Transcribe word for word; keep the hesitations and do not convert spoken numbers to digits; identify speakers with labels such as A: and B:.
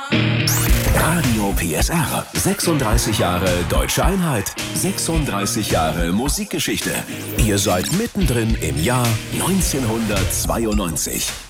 A: Radio P S R. sechsunddreißig Jahre Deutsche Einheit. sechsunddreißig Jahre Musikgeschichte. Ihr seid mittendrin im Jahr neunzehnhundertzweiundneunzig.